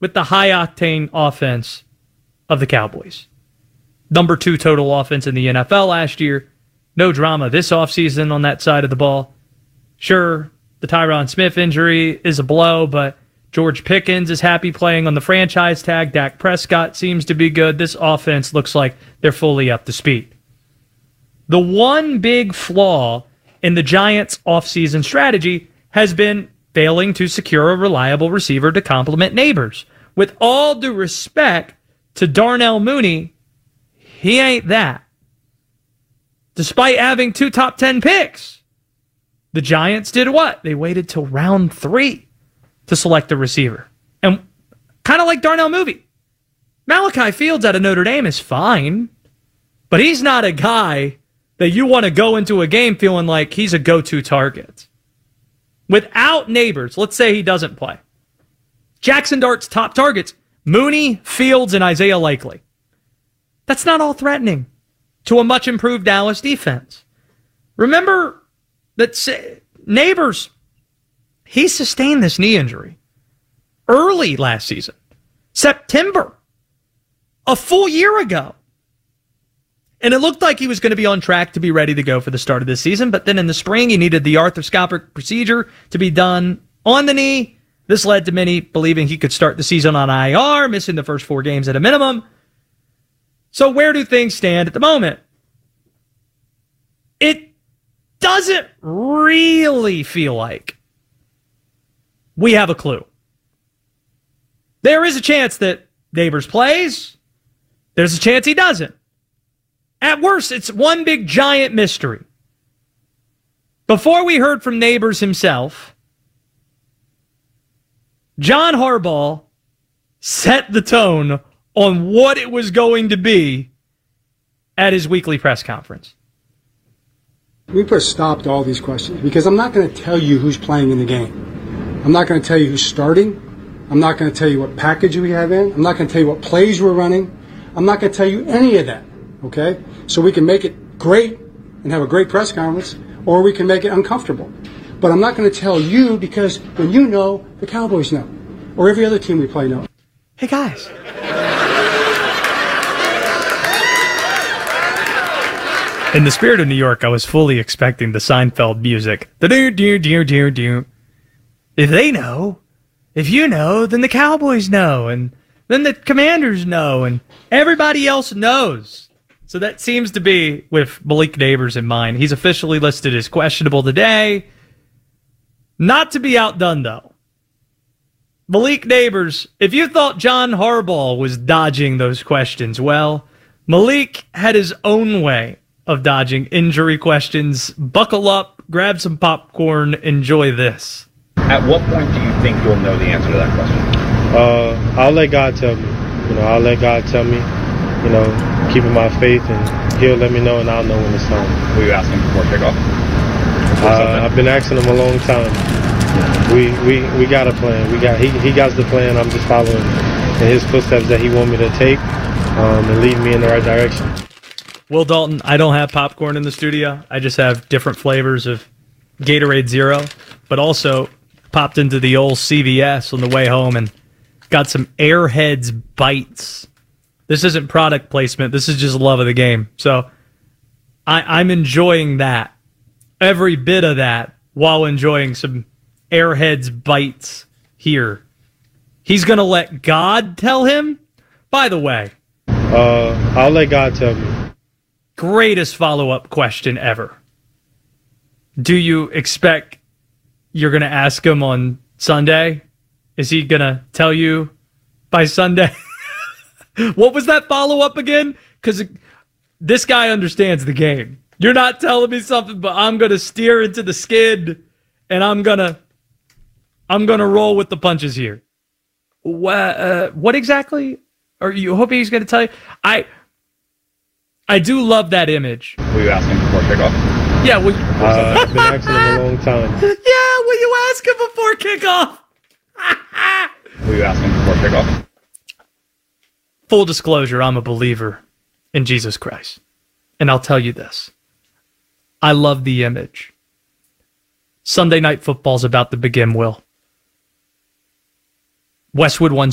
with the high-octane offense of the Cowboys. Number 2 total offense in the NFL last year. No drama this offseason on that side of the ball. Sure, the Tyron Smith injury is a blow, but George Pickens is happy playing on the franchise tag. Dak Prescott seems to be good. This offense looks like they're fully up to speed. The one big flaw in the Giants' offseason strategy has been failing to secure a reliable receiver to complement Neighbors. With all due respect to Darnell Mooney, he ain't that. Despite having 2 top 10 picks, the Giants did what? They waited till round 3 to select a receiver. And kind of like Darnell Mooney, Malachi Fields out of Notre Dame is fine, but he's not a guy that you want to go into a game feeling like he's a go-to target. Without Neighbors, let's say he doesn't play. Jackson Dart's top targets, Mooney, Fields, and Isaiah Likely. That's not all threatening to a much improved Dallas defense. Remember that Neighbors, he sustained this knee injury early last season, September, a full year ago. And it looked like he was going to be on track to be ready to go for the start of this season. But then in the spring, he needed the arthroscopic procedure to be done on the knee. This led to many believing he could start the season on IR, missing the first 4 games at a minimum. So where do things stand at the moment? It doesn't really feel like we have a clue. There is a chance that Neighbors plays. There's a chance he doesn't. At worst, it's one big giant mystery. Before we heard from Neighbors himself, John Harbaugh set the tone on what it was going to be at his weekly press conference. We put a stop to all these questions because I'm not going to tell you who's playing in the game. I'm not going to tell you who's starting. I'm not going to tell you what package we have in. I'm not going to tell you what plays we're running. I'm not going to tell you any of that, okay? So we can make it great and have a great press conference, or we can make it uncomfortable. But I'm not going to tell you because when you know, the Cowboys know, or every other team we play know. Hey, guys. In the spirit of New York, I was fully expecting the Seinfeld music. The do-do-do-do-do. If they know, if you know, then the Cowboys know, and then the Commanders know, and everybody else knows. So that seems to be with Malik Neighbors in mind. He's officially listed as questionable today. Not to be outdone, though. Malik Neighbors, if you thought John Harbaugh was dodging those questions, well, Malik had his own way of dodging injury questions. Buckle up, grab some popcorn, enjoy this. At what point do you think you'll know the answer to that question? I'll let God tell me. I'll let God tell me. Keeping my faith, and He'll let me know, and I'll know when it's time. Will you ask him before kickoff? I've been asking him a long time. We got a plan. He got the plan. I'm just following in his footsteps that he want me to take, and lead me in the right direction. Will Dalton, I don't have popcorn in the studio. I just have different flavors of Gatorade Zero, but also popped into the old CVS on the way home and got some Airheads Bites. This isn't product placement. This is just love of the game. So I'm enjoying that, every bit of that, while enjoying some Airheads Bites here. He's going to let God tell him? By the way. I'll let God tell me. Greatest follow-up question ever. Do you expect you're going to ask him on Sunday? Is he going to tell you by Sunday? What was that follow-up again? Because this guy understands the game. You're not telling me something, but I'm going to steer into the skid, and I'm gonna roll with the punches here. What exactly are you hoping he's going to tell you? I do love that image. Will you ask him before kickoff? Yeah, I've been asking him a long time. Yeah, will you ask him before kickoff? Will you ask him before kickoff? Full disclosure, I'm a believer in Jesus Christ. And I'll tell you this. I love the image. Sunday Night Football's about to begin, Will. Westwood won